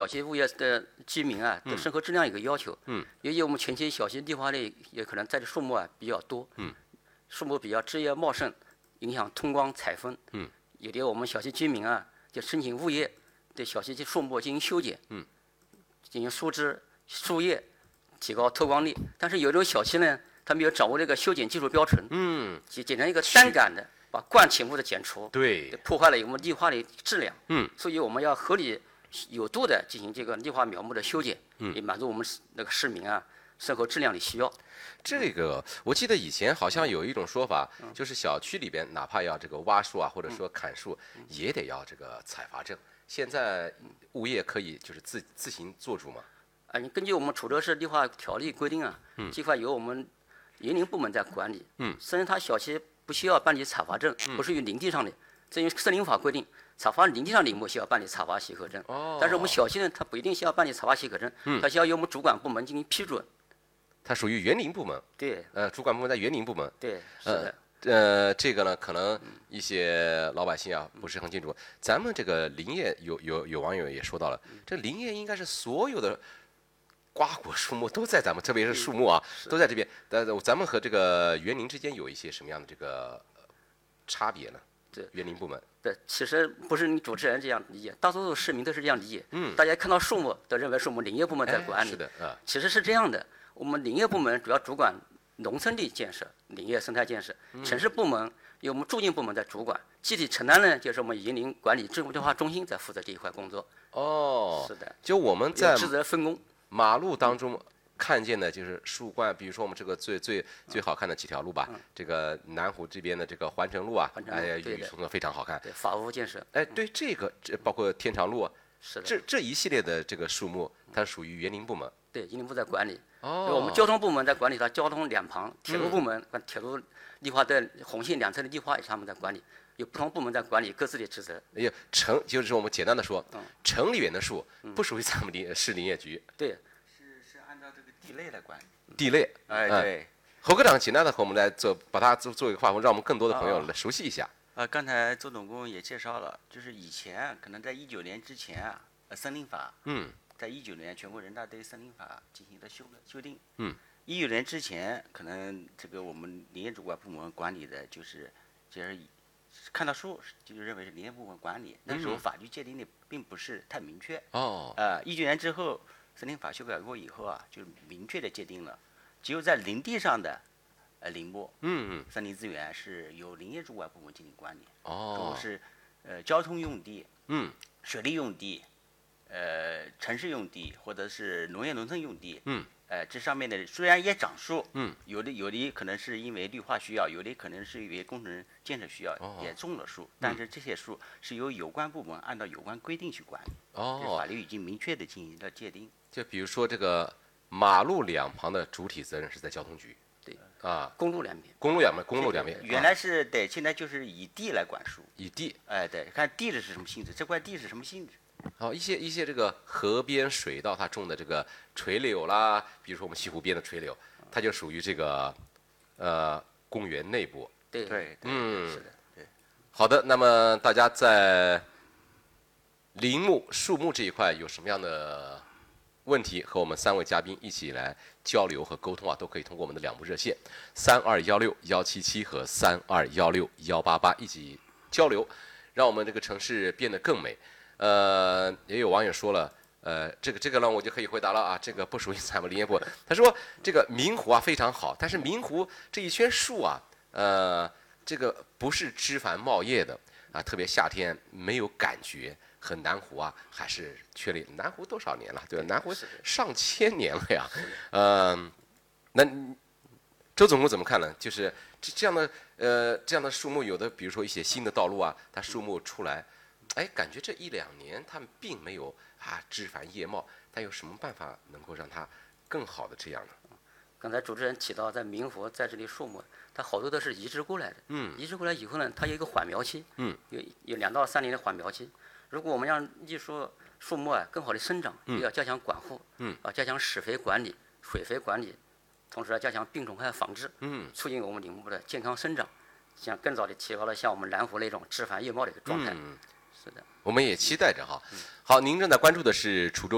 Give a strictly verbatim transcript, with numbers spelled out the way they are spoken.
区物业的居民啊，对生活质量有个要求。 嗯。 由于我们全区小区绿化率也可能在的树木啊比较多。 嗯。 树木比较枝叶茂盛，影响通光采风。 嗯。 有的我们小区居民啊，就申请物业对小区的树木进行修剪。 嗯。 进行疏枝、树叶，提高透光率。但是有种小区呢，它没有掌握这个修剪技术标准。 嗯。 剪剪成一个单杆的，把冠起木的剪除。 对。 破坏了我们绿化的质量。 嗯。 所以我们要合理有度的进行这个绿化苗木的修剪， 嗯， 以满足我们那个市民啊生活质量的需要。 这个我记得以前好像有一种说法，就是小区里边哪怕要这个挖树啊，或者说砍树，也得要这个采伐证。现在物业可以就是自自行做主吗？ 啊，你根据我们滁州市绿化条例规定啊， 嗯， 这块由我们园林部门在管理。 嗯， 虽然它小区不需要办理采伐证，不属于林地上的，这因为森林法规定，采伐林地上林木需要办理采伐许可证。 哦。 但是我们小区呢，它不一定需要办理采伐许可证， 嗯， 它需要由我们主管部门进行批准。 它属于园林部门。 对。 呃，主管部门在园林部门。 对，是的。 呃，这个呢，可能一些老百姓啊不是很清楚。咱们这个林业有有有网友也说到了，这林业应该是所有的瓜果树木都在咱们，特别是树木啊，都在这边。但咱们和这个园林之间有一些什么样的这个差别呢？ 对， 园林部门。 对，其实不是你主持人这样理解，大多数市民都是这样理解。 嗯。 大家看到树木都认为是我们林业部门在管理。 哎、是的啊。 其实是这样的，我们林业部门主要主管农村的建设、林业生态建设，城市部门由我们住建部门在主管，具体承担呢就是我们园林管理智慧绿化中心在负责这一块工作。 哦。 是的。 就我们在职责分工。 马路当中看见的就是树冠，比如说我们这个最最最好看的几条路吧， 嗯、 这个南湖这边的这个环城路啊，哎，雨松的非常好看。 对，法屋建设。 哎，对这个这包括天长路， 是的。 这这一系列的这个树木，它属于园林部门。 对，园林部在管理。 哦。 我们交通部门在管理它交通两旁，铁路部门管铁路绿化的红线两侧的绿化也是他们在管理，有不同部门在管理各自的职责。 哎呀，城就是我们简单的说， 嗯、 城里面的树不属于咱们林市林业局。 对。 是是按照这个地类来管理。 地类。 哎，对。 侯科长，简单的和我们来做，把它做做一个划分，让我们更多的朋友来熟悉一下。 啊，刚才周总工也介绍了，就是以前可能在一九年之前啊，呃，森林法。 嗯。 在一九年，全国人大对森林法进行了修修订。 嗯。 一九年之前，可能这个我们林业主管部门管理的就是，就是看到树就认为是林业部门管理。那时候法律界定的并不是太明确。 哦。 呃，一九年之后，森林法修改过以后啊，就明确的界定了，只有在林地上的，呃，林木， 嗯嗯， 森林资源是由林业主管部门进行管理。 哦。 如果是，呃，交通用地， 嗯， 水利用地。呃，城市用地或者是农业农村用地， 嗯， 呃，这上面的虽然也长树， 嗯， 有的有的可能是因为绿化需要，有的可能是因为工程建设需要， 哦、 也种了树，但是这些树是由有关部门按照有关规定去管理。 哦， 法律已经明确的进行了界定。 就比如说这个马路两旁的主体责任是在交通局。 对。 啊， 公路两边。 公路两边，公路两边。 原来是对，现在就是以地来管束。 以地。 哎，对，看地是什么性质，这块地是什么性质。 好，一些一些这个河边水道，它种的这个垂柳啦，比如说我们西湖边的垂柳，它就属于这个呃公园内部。 对对， 嗯， 是的，对。 好的，那么大家在林木、树木这一块有什么样的问题，和我们三位嘉宾一起来交流和沟通啊，都可以通过我们的两部热线三二幺六幺七七和三二幺六幺八八一起交流，让我们这个城市变得更美。呃，也有网友说了，呃，这个这个呢，我就可以回答了啊，这个不属于咱们林业部。他说这个明湖啊非常好，但是明湖这一圈树啊，呃，这个不是枝繁茂叶的啊，特别夏天没有感觉。和南湖啊还是确立，南湖多少年了？对吧？南湖上千年了呀。嗯、呃，那周总工怎么看呢？就是这这样的呃这样的树木，有的比如说一些新的道路啊，它树木出来。哎，感觉这一两年他们并没有啊枝繁叶茂，他有什么办法能够让它更好的这样呢？ 刚才主持人提到，在明湖在这里树木，它好多都是移植过来的。 嗯。 移植过来以后呢，它有一个缓苗期。 嗯。 有有两到三年的缓苗期。如果我们让艺术树木啊更好的生长， 嗯， 要加强管护。 嗯。 啊，加强施肥管理、水肥管理，同时要加强病虫害防治。 嗯。 促进我们林木的健康生长，像更早的提高了像我们南湖那种枝繁叶茂的一个状态。 嗯。 是的， 我们也期待着哈。好，您正在关注的是滁州